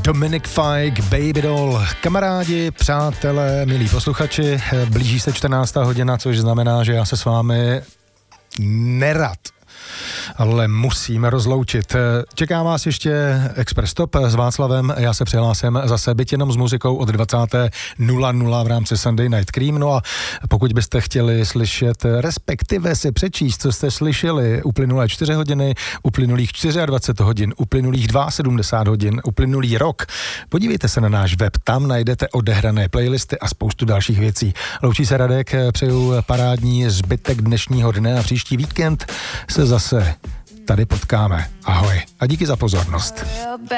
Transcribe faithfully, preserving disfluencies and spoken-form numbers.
Dominic Fike, Baby Doll. Kamarádi, přátelé, milí posluchači, blíží se čtrnáctá hodina, což znamená, že já se s vámi nerad, ale musíme rozloučit. Čeká vás ještě Express Stop s Václavem, já se přihlásím zase byť jenom s muzikou od dvacátého nula nula v rámci Sunday Night Cream. No a pokud byste chtěli slyšet, respektive si přečíst, co jste slyšeli uplynulé čtyři hodiny, uplynulých dvacet čtyři hodin, uplynulých sedmdesát dva hodin, uplynulý rok, podívejte se na náš web, tam najdete odehrané playlisty a spoustu dalších věcí. Loučí se Radek, přeju parádní zbytek dnešního dne a příští víkend se zase tady potkáme. Ahoj a díky za pozornost.